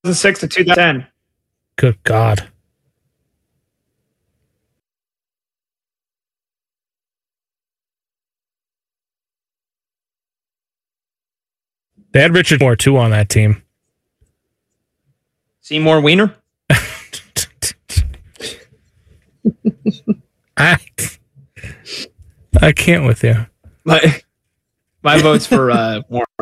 2006 to 2010. Good God. They had Richard Moore, too, on that team. Seymour Wiener? I can't with you. My vote's for Moore.